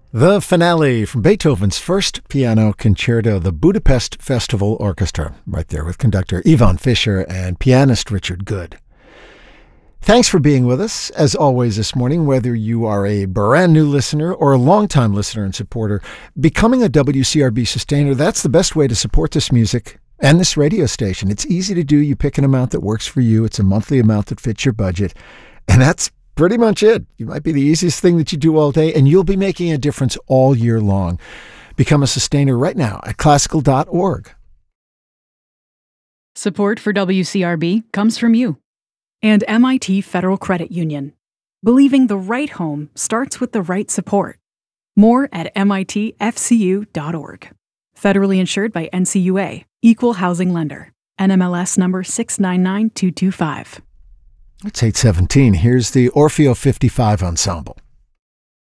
The finale from Beethoven's first piano concerto, the Budapest Festival Orchestra, right there with conductor Ivan Fischer and pianist Richard Good. Thanks for being with us, as always this morning, whether you are a brand new listener or a longtime listener and supporter. Becoming a WCRB sustainer, that's the best way to support this music and this radio station. It's easy to do. You pick an amount that works for you. It's a monthly amount that fits your budget, and that's pretty much it. It might be the easiest thing that you do all day, and you'll be making a difference all year long. Become a sustainer right now at classical.org. Support for WCRB comes from you and MIT Federal Credit Union. Believing the right home starts with the right support. More at mitfcu.org. Federally insured by NCUA, Equal Housing Lender. NMLS number 699225. It's 8:17. Here's the Orfeo 55 Ensemble.